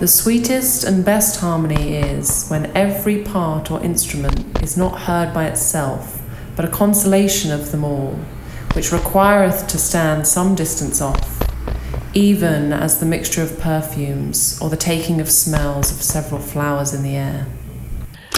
The sweetest and best harmony is when every part or instrument is not heard by itself, but a constellation of them all, which requireth to stand some distance off, even as the mixture of perfumes or the taking of smells of several flowers in the air.